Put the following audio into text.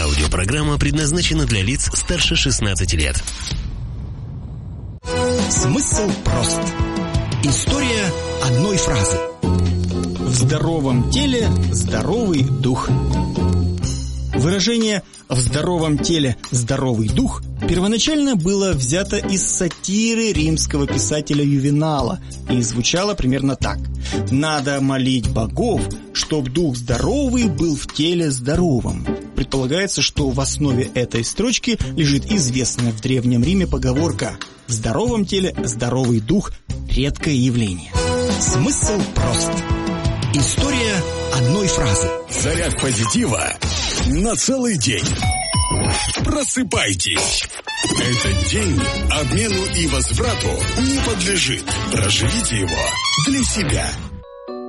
Аудиопрограмма предназначена для лиц старше 16 лет. Смысл прост. История одной фразы. В здоровом теле здоровый дух. Выражение «в здоровом теле здоровый дух» первоначально было взято из сатиры римского писателя Ювенала и звучало примерно так: «Надо молить богов, чтоб дух здоровый был в теле здоровым». Предполагается, что в основе этой строчки лежит известная в Древнем Риме поговорка «в здоровом теле здоровый дух» – редкое явление. Смысл прост. История одной фразы. Заряд позитива на целый день. Просыпайтесь. Этот день обмену и возврату не подлежит. Проживите его для себя.